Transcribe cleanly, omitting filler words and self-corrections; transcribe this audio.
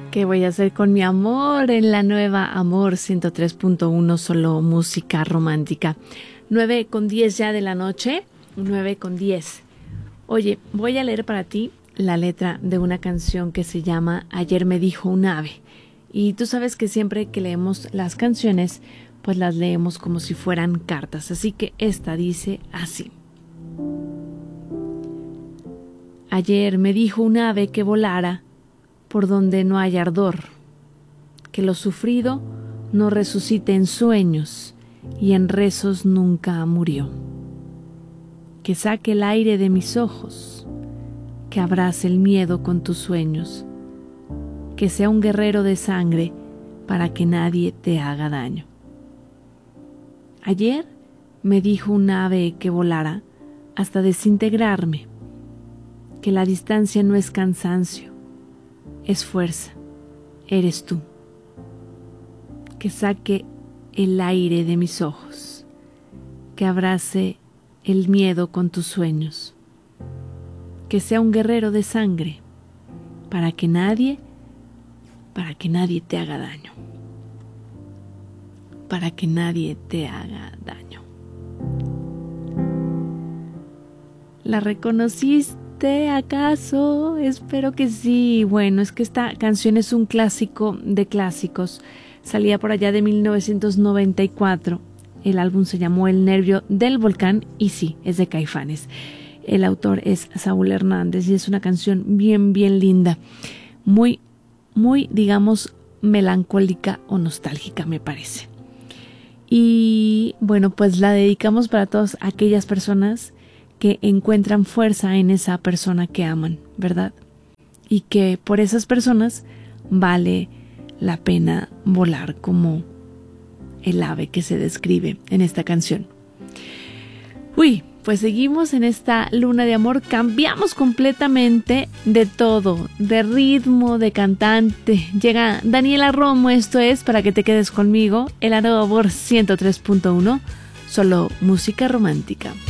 ¿Qué voy a hacer con mi amor en la nueva Amor 103.1, solo música romántica? 9:10 ya de la noche, 9:10. Oye, voy a leer para ti la letra de una canción que se llama Ayer me dijo un ave. Y tú sabes que siempre que leemos las canciones, pues las leemos como si fueran cartas. Así que esta dice así. Ayer me dijo un ave que volara por donde no hay ardor, que lo sufrido no resucite en sueños y en rezos nunca murió. Que saque el aire de mis ojos, que abrace el miedo con tus sueños, que sea un guerrero de sangre para que nadie te haga daño. Ayer me dijo un ave que volara hasta desintegrarme, que la distancia no es cansancio, es fuerza, eres tú. Que saque el aire de mis ojos, que abrace el miedo con tus sueños, que sea un guerrero de sangre, para que nadie te haga daño. Para que nadie te haga daño. ¿La reconociste acaso? Espero que sí. Bueno, es que esta canción es un clásico de clásicos. Salía por allá de 1994. El álbum se llamó El Nervio del Volcán y sí, es de Caifanes. El autor es Saúl Hernández y es una canción bien, bien linda. Muy, digamos, melancólica o nostálgica, me parece. Y bueno, pues la dedicamos para todas aquellas personas que encuentran fuerza en esa persona que aman, ¿verdad? Y que por esas personas vale la pena volar como el ave que se describe en esta canción. Uy, pues seguimos en esta luna de amor, cambiamos completamente de todo, de ritmo, de cantante. Llega Daniela Romo, esto es Para que te quedes conmigo, el Amor 103.1, solo música romántica.